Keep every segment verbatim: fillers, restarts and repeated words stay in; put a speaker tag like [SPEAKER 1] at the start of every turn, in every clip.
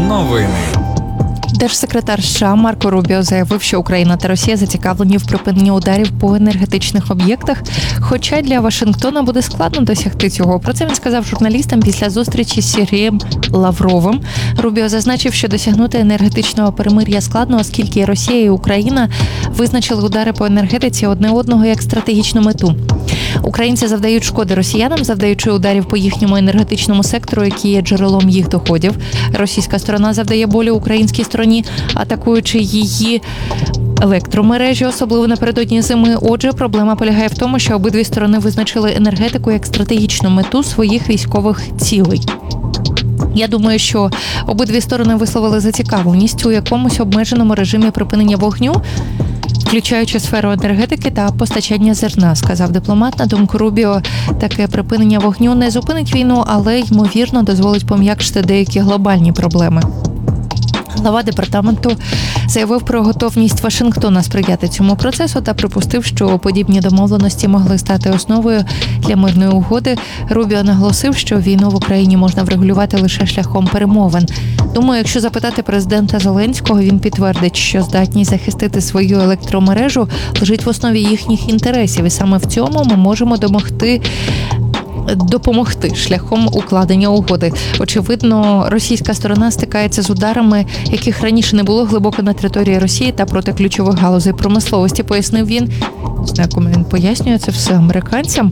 [SPEAKER 1] Новини.
[SPEAKER 2] Держсекретар США Марко Рубіо заявив, що Україна та Росія зацікавлені в припиненні ударів по енергетичних об'єктах, хоча для Вашингтона буде складно досягти цього. Про це він сказав журналістам після зустрічі з Сергієм Лавровим. Рубіо зазначив, що досягнути енергетичного перемир'я складно, оскільки Росія і Україна визначили удари по енергетиці одне одного як стратегічну мету. Українці завдають шкоди росіянам, завдаючи ударів по їхньому енергетичному сектору, який є джерелом їх доходів. Російська сторона завдає болю українській стороні, атакуючи її електромережі, особливо напередодні зими. Отже, проблема полягає в тому, що обидві сторони визначили енергетику як стратегічну мету своїх військових цілей. Я думаю, що обидві сторони висловили зацікавленість у якомусь обмеженому режимі припинення вогню, включаючи сферу енергетики та постачання зерна, сказав дипломат. На думку Рубіо, таке припинення вогню не зупинить війну, але, ймовірно, дозволить пом'якшити деякі глобальні проблеми. Глава департаменту заявив про готовність Вашингтона сприяти цьому процесу та припустив, що подібні домовленості могли стати основою для мирної угоди. Рубіо наголосив, що війну в Україні можна врегулювати лише шляхом перемовин. Думаю, якщо запитати президента Зеленського, він підтвердить, що здатність захистити свою електромережу лежить в основі їхніх інтересів, і саме в цьому ми можемо домогти допомогти шляхом укладення угоди. Очевидно, російська сторона стикається з ударами, яких раніше не було глибоко на території Росії та проти ключових галузей промисловості, пояснив він. Знаком він пояснює це все американцям.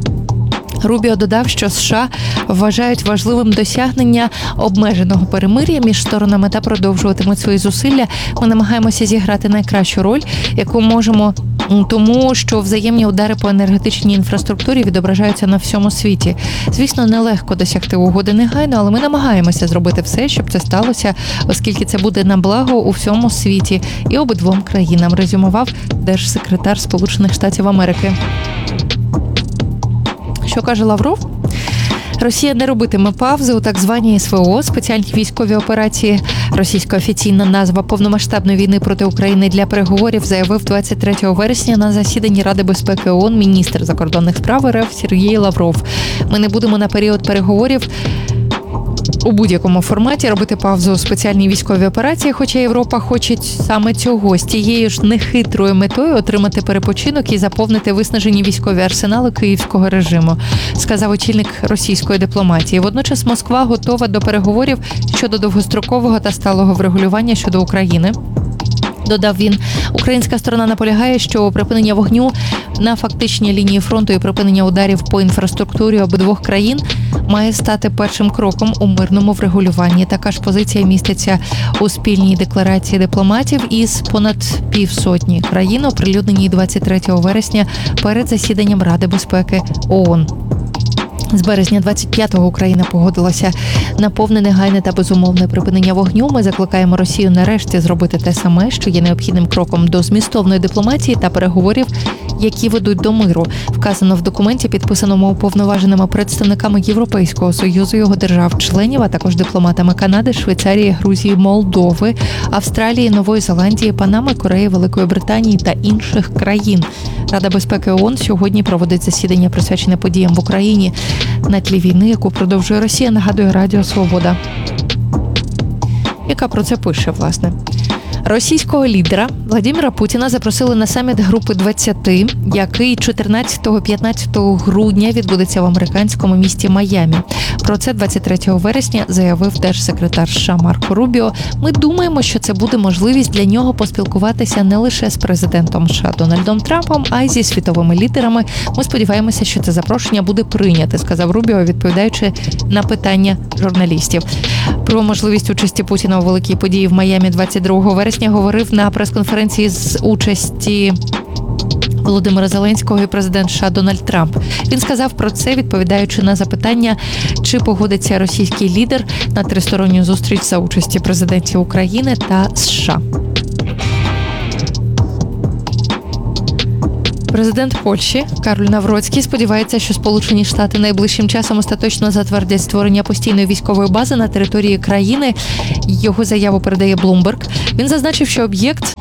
[SPEAKER 2] Рубіо додав, що США вважають важливим досягнення обмеженого перемир'я між сторонами та продовжуватимуть свої зусилля. Ми намагаємося зіграти найкращу роль, яку можемо, тому що взаємні удари по енергетичній інфраструктурі відображаються на всьому світі. Звісно, нелегко досягти угоди негайно, але ми намагаємося зробити все, щоб це сталося, оскільки це буде на благо у всьому світі і обидвом країнам, резюмував держсекретар Сполучених Штатів Америки. Що каже Лавров? Росія не робитиме паузи у так званій СВО, спеціальній військовій операції. Російська офіційна назва повномасштабної війни проти України для переговорів заявив двадцять третього вересня на засіданні Ради безпеки ООН міністр закордонних справ РФ Сергій Лавров. Ми не будемо на період переговорів у будь-якому форматі робити паузу у спеціальній військовій операції, хоча Європа хоче саме цього, з тією ж нехитрою метою отримати перепочинок і заповнити виснажені військові арсенали київського режиму, сказав очільник російської дипломатії. Водночас Москва готова до переговорів щодо довгострокового та сталого врегулювання щодо України. Додав він, українська сторона наполягає, що припинення вогню на фактичній лінії фронту і припинення ударів по інфраструктурі обидвох країн має стати першим кроком у мирному врегулюванні. Така ж позиція міститься у спільній декларації дипломатів із понад півсотні країн, оприлюдненій двадцять третього вересня перед засіданням Ради безпеки ООН. З березня двадцять п'ятого Україна погодилася на повне, негайне та безумовне припинення вогню. Ми закликаємо Росію нарешті зробити те саме, що є необхідним кроком до змістовної дипломатії та переговорів, які ведуть до миру. Вказано в документі, підписаному уповноваженими представниками Європейського Союзу, його держав-членів, а також дипломатами Канади, Швейцарії, Грузії, Молдови, Австралії, Нової Зеландії, Панами, Кореї, Великої Британії та інших країн. Рада безпеки ООН сьогодні проводить засідання, присвячене подіям в Україні на тлі війни, яку продовжує Росія, нагадує Радіо Свобода, яка про це пише, власне. Російського лідера Владимира Путіна запросили на саміт Групи двадцяти, який чотирнадцятого-п'ятнадцятого грудня відбудеться в американському місті Майамі. Про це двадцять третього вересня заявив держсекретар США Марко Рубіо. Ми думаємо, що це буде можливість для нього поспілкуватися не лише з президентом США Дональдом Трампом, а й зі світовими лідерами. Ми сподіваємося, що це запрошення буде прийняте, сказав Рубіо, відповідаючи на питання журналістів. Про можливість участі Путіна у великій події в Майамі двадцять другого вересня говорив на прес-конференції з участі Володимира Зеленського і президент США Дональд Трамп. Він сказав про це, відповідаючи на запитання, чи погодиться російський лідер на тристоронню зустріч за участі президентів України та США. Президент Польщі Кароль Навроцький сподівається, що Сполучені Штати найближчим часом остаточно затвердять створення постійної військової бази на території країни. Його заяву передає Bloomberg. Він зазначив, що об'єкт,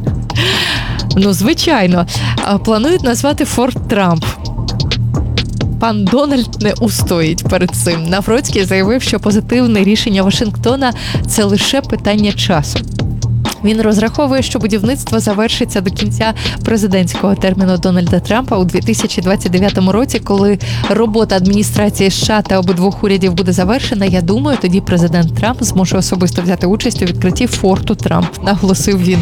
[SPEAKER 2] ну, звичайно, планують назвати Форт Трамп. пан Дональд не устоїть перед цим. Навроцький заявив, що позитивне рішення Вашингтона – це лише питання часу. Він розраховує, що будівництво завершиться до кінця президентського терміну Дональда Трампа у дві тисячі двадцять дев'ятому році, коли робота адміністрації США та обидвох урядів буде завершена. Я думаю, тоді президент Трамп зможе особисто взяти участь у відкритті форту Трамп, наголосив він.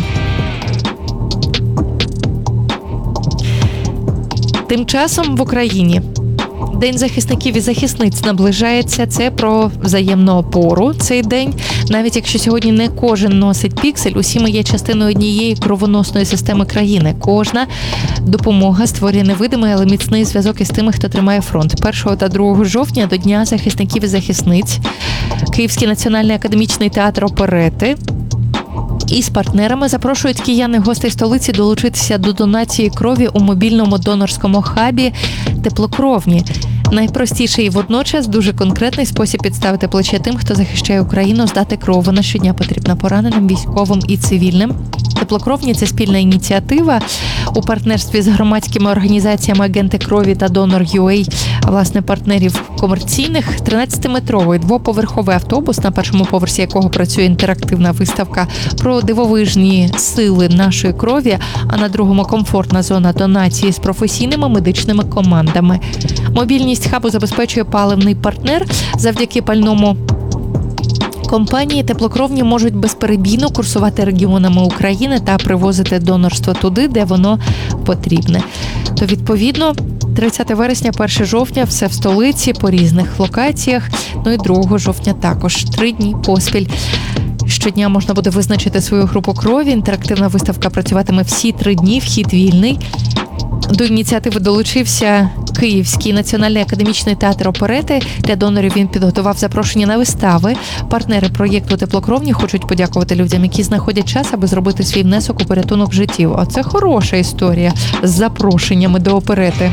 [SPEAKER 2] Тим часом в Україні День захисників і захисниць наближається. Це про взаємну опору цей день. Навіть якщо сьогодні не кожен носить піксель, усі ми є частиною однієї кровоносної системи країни. Кожна допомога створює невидимий, але міцний зв'язок із тими, хто тримає фронт. першого та другого жовтня до Дня захисників і захисниць Київський національний академічний театр оперети із партнерами запрошують киян і гостей столиці долучитися до донації крові у мобільному донорському хабі «Теплокровні». Найпростіший і водночас дуже конкретний спосіб підставити плече тим, хто захищає Україну, здати кров. Вона щодня потрібна пораненим, військовим і цивільним. «Теплокровні» – це спільна ініціатива у партнерстві з громадськими організаціями «Агенти крові» та «Донор.ю ей», а власне партнерів комерційних. тринадцятиметровий двоповерховий автобус, на першому поверсі якого працює інтерактивна виставка про дивовижні сили нашої крові, а на другому комфортна зона донації з професійними медичними командами. Мобільність хабу забезпечує паливний партнер. Завдяки пальному компанії «Теплокровні» можуть безперебійно курсувати регіонами України та привозити донорство туди, де воно потрібне. То, відповідно, тридцятого вересня, першого жовтня все в столиці по різних локаціях, ну і другого жовтня також. Три дні поспіль. Щодня можна буде визначити свою групу крові. Інтерактивна виставка працюватиме всі три дні, вхід вільний. До ініціативи долучився Київський національний академічний театр оперети. Для донорів він підготував запрошення на вистави. Партнери проєкту «Теплокровні» хочуть подякувати людям, які знаходять час, аби зробити свій внесок у порятунок життів. Оце хороша історія з запрошеннями до оперети.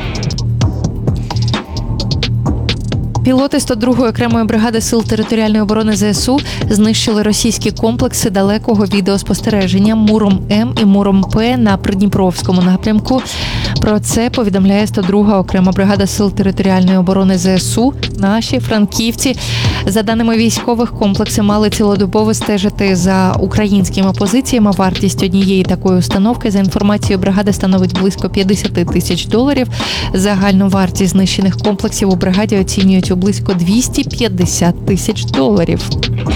[SPEAKER 2] Пілоти сто другої окремої бригади Сил територіальної оборони ЗСУ знищили російські комплекси далекого відеоспостереження «Муром-М» і «Муром-П» на Придніпровському напрямку. Про це повідомляє сто друга окрема бригада Сил територіальної оборони ЗСУ. Наші франківці, за даними військових, комплекси мали цілодобово стежити за українськими позиціями. Вартість однієї такої установки, за інформацією бригади, становить близько п'ятдесят тисяч доларів. Загальну вартість знищених комплексів у бригаді оцінюють у близько двісті п'ятдесят тисяч доларів.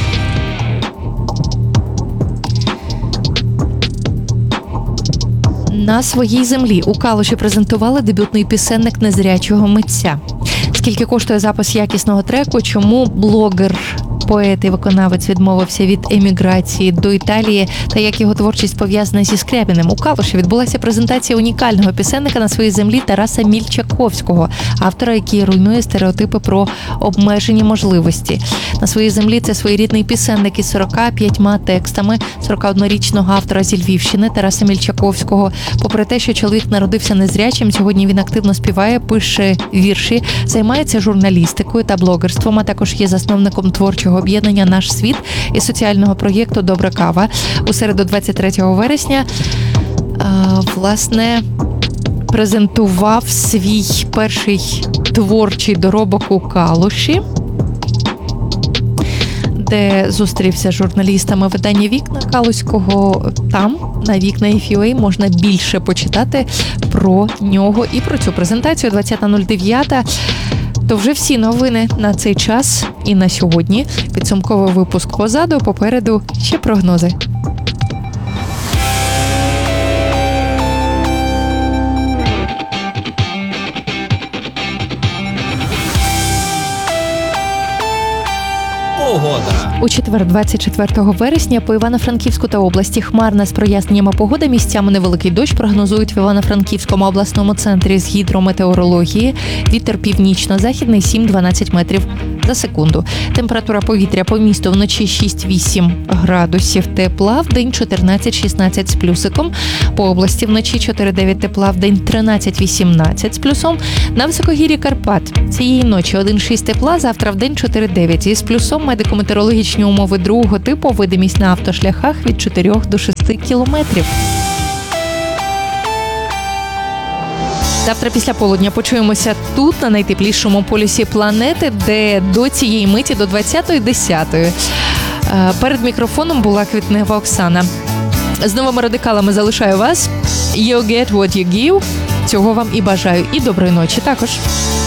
[SPEAKER 2] На своїй землі у Калуші презентували дебютний пісенник незрячого митця. Скільки коштує запис якісного треку, чому блогер, поет і виконавець відмовився від еміграції до Італії та як його творчість пов'язана зі Скрябіним. У Калуші відбулася презентація унікального пісенника на своїй землі Тараса Мільчаковського, автора, який руйнує стереотипи про обмежені можливості. На своїй землі це своєрідний пісенник із сорока п'ятьма текстами сорокаоднорічного автора зі Львівщини Тараса Мільчаковського. Попри те, що чоловік народився незрячим, сьогодні він активно співає, пише вірші, займається журналістикою та блогерством, а також є засновником творчого об'єднання «Наш світ» і соціального проєкту «Добра кава». У середу двадцять третього вересня, а, власне, презентував свій перший творчий доробок у Калуші, де зустрівся з журналістами видання «Вікна» Калуського. Там, на вікна еф ю ей, можна більше почитати про нього і про цю презентацію. двадцята дев'ята. То вже всі новини на цей час і на сьогодні. Підсумковий випуск позаду, попереду ще прогнози.
[SPEAKER 1] Погода.
[SPEAKER 2] У четвер, двадцять четвертого вересня, по Івано-Франківську та області хмарна з проясненнями погода. Місцями невеликий дощ прогнозують в Івано-Франківському обласному центрі з гідрометеорології. Вітер північно-західний сім-дванадцять метрів за секунду. Температура повітря по місту вночі шість-вісім градусів тепла, вдень чотирнадцять-шістнадцять з плюсиком. По області вночі чотири-дев'ять тепла, вдень тринадцять-вісімнадцять з плюсом. На високогір'ї Карпат цієї ночі один-шість тепла, завтра вдень чотири-дев'ять із плюсом. Медико-метеорологічні умови другого типу, видимість на автошляхах від чотирьох до шести кілометрів. Завтра після полудня почуємося тут, на найтеплішому полюсі планети, де до цієї миті, до двадцятої десятої. Перед мікрофоном була Квітнева Оксана. З новими радикалами залишаю вас. You get what you give. Цього вам і бажаю. І доброї ночі також.